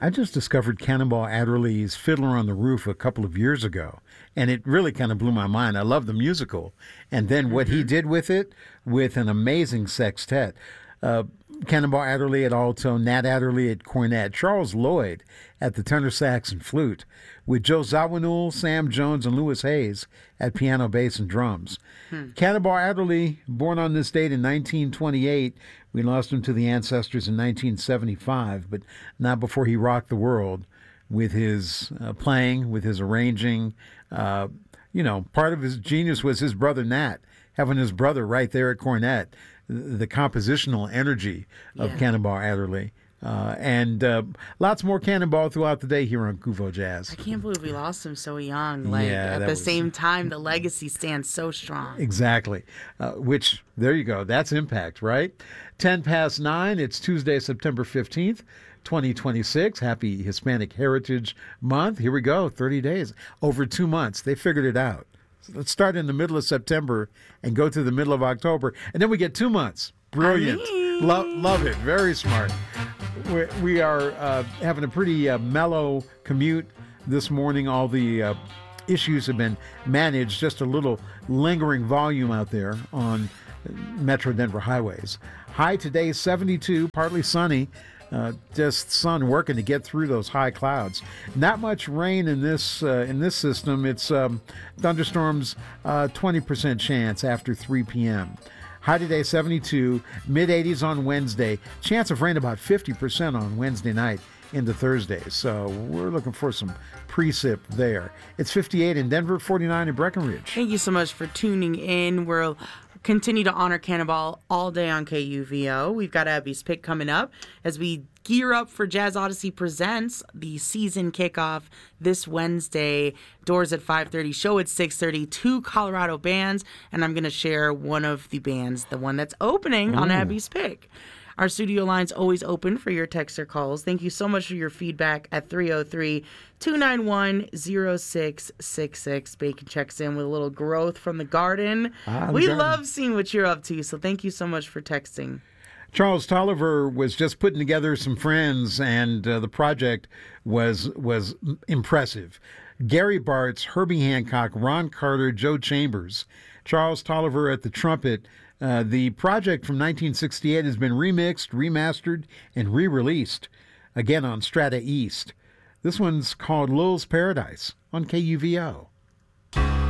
I just discovered Cannonball Adderley's Fiddler on the Roof a couple of years ago, and it really kind of blew my mind. I love the musical. And then what he did with it, with an amazing sextet. Cannonball Adderley at alto, Nat Adderley at cornet, Charles Lloyd at the tenor sax and flute, with Joe Zawinul, Sam Jones, and Louis Hayes at piano, bass, and drums. Cannonball Adderley, born on this date in 1928, we lost him to the ancestors in 1975, but not before he rocked the world with his playing, with his arranging. Part of his genius was his brother Nat, having his brother right there at cornet. The compositional energy of Cannonball Adderley. And lots more Cannonball throughout the day here on Kuvo Jazz. I can't believe we lost him so young. At the same time, the legacy stands so strong. Exactly. Which, there you go. That's impact, right? 9:10. It's Tuesday, September 15th. 2026. Happy Hispanic Heritage Month. Here we go. 30 days. Over 2 months. They figured it out. Let's start in the middle of September and go to the middle of October. And then we get 2 months. Brilliant. Love it. Very smart. We are having a pretty mellow commute this morning. All the issues have been managed. Just a little lingering volume out there on Metro Denver highways. High today, 72, partly sunny. Just sun working to get through those high clouds. Not much rain in this system. It's thunderstorms, 20% chance after 3 p.m. High today, 72, mid-80s on Wednesday. Chance of rain about 50% on Wednesday night into Thursday. So we're looking for some precip there. It's 58 in Denver, 49 in Breckenridge. Thank you so much for tuning in. We'll continue to honor Cannonball all day on KUVO. We've got Abby's Pick coming up as we gear up for Jazz Odyssey Presents, the season kickoff this Wednesday. Doors at 5:30, show at 6:30, 2 Colorado bands, and I'm going to share one of the bands, the one that's opening on Abby's Pick. Our studio line's always open for your texts or calls. Thank you so much for your feedback at 303-291-0666. Bacon checks in with a little growth from the garden. We love seeing what you're up to, so thank you so much for texting. Charles Tolliver was just putting together some friends, and the project was impressive. Gary Bartz, Herbie Hancock, Ron Carter, Joe Chambers, Charles Tolliver at the trumpet. The project from 1968 has been remixed, remastered, and re-released, again on Strata East. This one's called Lil's Paradise on KUVO.